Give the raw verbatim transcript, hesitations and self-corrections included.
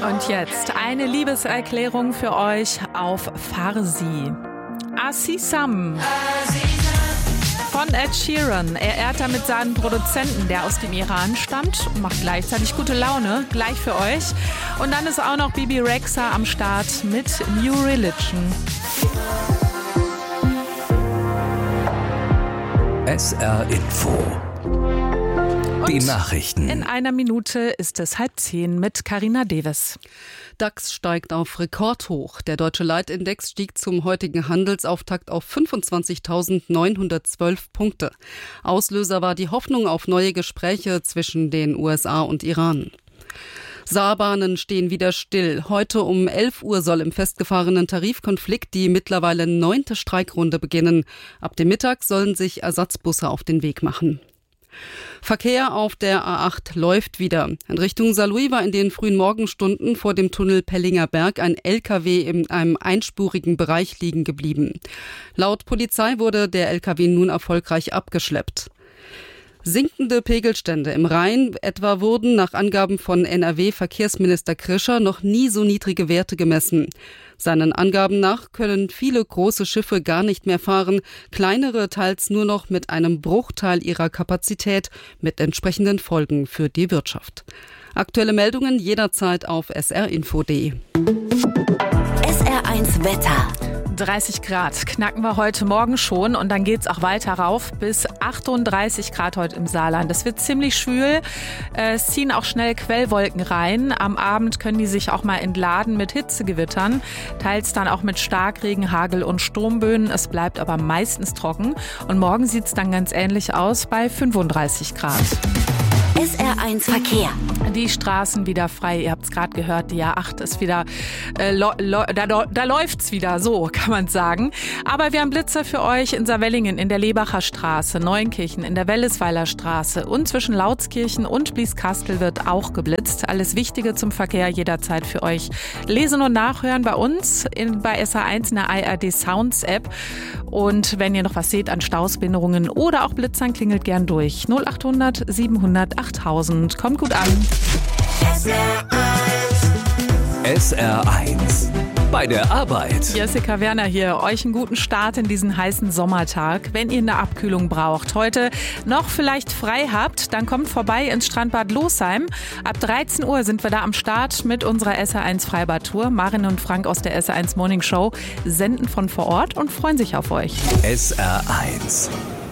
Und jetzt eine Liebeserklärung für euch auf Farsi. Azizam von Ed Sheeran. Er ehrt damit seinen Produzenten, der aus dem Iran stammt, und macht gleichzeitig gute Laune, gleich für euch. Und dann ist auch noch Bibi Rexha am Start mit New Religion. S R Info. Die Und Nachrichten. In einer Minute ist es halb zehn mit Carina Deves. DAX steigt auf Rekordhoch. Der deutsche Leitindex stieg zum heutigen Handelsauftakt auf fünfundzwanzigtausendneunhundertzwölf Punkte. Auslöser war die Hoffnung auf neue Gespräche zwischen den U S A und Iran. Saarbahnen stehen wieder still. Heute um elf Uhr soll im festgefahrenen Tarifkonflikt die mittlerweile neunte Streikrunde beginnen. Ab dem Mittag sollen sich Ersatzbusse auf den Weg machen. Verkehr auf der A acht läuft wieder. In Richtung Saarlouis war in den frühen Morgenstunden vor dem Tunnel Pellinger Berg ein L K W in einem einspurigen Bereich liegen geblieben. Laut Polizei wurde der L K W nun erfolgreich abgeschleppt. Sinkende Pegelstände im Rhein etwa wurden nach Angaben von N R W-Verkehrsminister Krischer noch nie so niedrige Werte gemessen. Seinen Angaben nach können viele große Schiffe gar nicht mehr fahren, kleinere teils nur noch mit einem Bruchteil ihrer Kapazität, mit entsprechenden Folgen für die Wirtschaft. Aktuelle Meldungen jederzeit auf s r info punkt d e. S R eins Wetter. dreißig Grad knacken wir heute Morgen schon und dann geht's auch weiter rauf bis achtunddreißig Grad heute im Saarland. Es wird ziemlich schwül, es ziehen auch schnell Quellwolken rein. Am Abend können die sich auch mal entladen mit Hitzegewittern, teils dann auch mit Starkregen, Hagel und Sturmböen. Es bleibt aber meistens trocken und morgen sieht's dann ganz ähnlich aus bei fünfunddreißig Grad. S R eins Verkehr. Die Straßen wieder frei, ihr habt es gerade gehört, die A acht ist wieder, äh, lo, lo, da, da läuft's wieder, so kann man sagen. Aber wir haben Blitzer für euch in Saarwellingen, in der Lebacher Straße, Neunkirchen, in der Wellesweiler Straße und zwischen Lautskirchen und Blieskastel wird auch geblitzt. Alles Wichtige zum Verkehr jederzeit für euch lesen und nachhören bei uns in, bei S R eins in der A R D Sounds App. Und wenn ihr noch was seht an Stausbinderungen oder auch Blitzern, klingelt gern durch. null achthundert siebenhundert achttausend. Kommt gut an. S R eins. Bei der Arbeit. Jessica Werner hier. Euch einen guten Start in diesen heißen Sommertag. Wenn ihr eine Abkühlung braucht, heute noch vielleicht frei habt, dann kommt vorbei ins Strandbad Losheim. Ab dreizehn Uhr sind wir da am Start mit unserer S R eins Freibad-Tour. Marin und Frank aus der S R eins Morning Show senden von vor Ort und freuen sich auf euch. S R eins.